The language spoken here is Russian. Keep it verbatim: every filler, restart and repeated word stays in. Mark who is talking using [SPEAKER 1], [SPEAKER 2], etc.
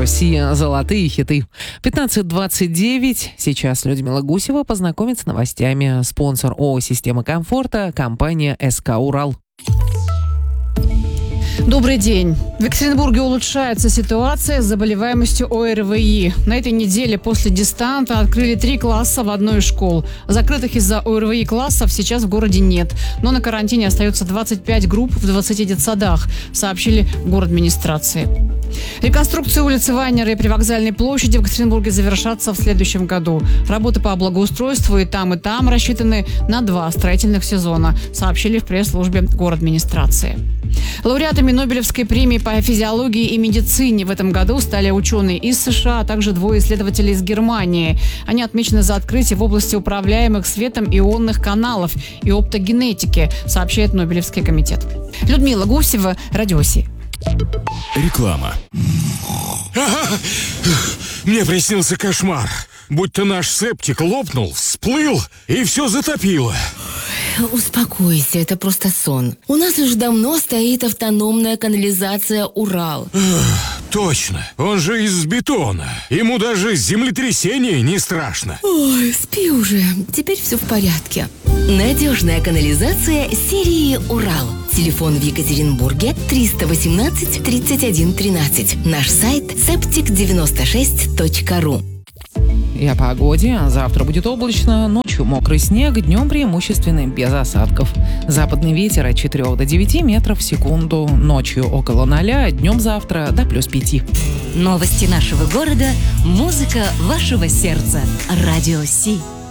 [SPEAKER 1] Радио Си. Золотые хиты. пятнадцать двадцать девять. Сейчас Людмила Гусева познакомится с новостями. Спонсор ООО «Система комфорта» — компания СК «Урал».
[SPEAKER 2] Добрый день. В Екатеринбурге улучшается ситуация с заболеваемостью ОРВИ. На этой неделе после дистанта открыли три класса в одной из школ. Закрытых из-за ОРВИ классов сейчас в городе нет. Но на карантине остается двадцать пять групп в двадцати детсадах, сообщили в городадминистрации. Реконструкция улицы Вайнера и Привокзальной площади в Екатеринбурге завершатся в следующем году. Работы по благоустройству и там, и там рассчитаны на два строительных сезона, сообщили в пресс-службе городадминистрации. Лауреатами Нобелевской премии по физиологии и медицине в этом году стали ученые из США, а также двое исследователей из Германии. Они отмечены за открытие в области управляемых светом ионных каналов и оптогенетики, сообщает Нобелевский комитет. Людмила Гусева, Радио Си.
[SPEAKER 3] Реклама. Мне приснился кошмар. Будто наш септик лопнул, всплыл и все затопило.
[SPEAKER 4] Успокойся, это просто сон. У нас уже давно стоит автономная канализация «Урал».
[SPEAKER 3] Точно, он же из бетона. Ему даже землетрясение не страшно.
[SPEAKER 4] Ой, спи уже, теперь все в порядке. Надежная канализация серии «Урал». Телефон в Екатеринбурге триста восемнадцать тридцать один тринадцать. Наш сайт септик девяносто шесть точка ру.
[SPEAKER 1] И о погоде. Завтра будет облачно, ночью мокрый снег, днем преимущественно без осадков. Западный ветер от четырёх до девяти метров в секунду, ночью около ноля, днем завтра до плюс пяти.
[SPEAKER 5] Новости нашего города, музыка вашего сердца. Радио Си.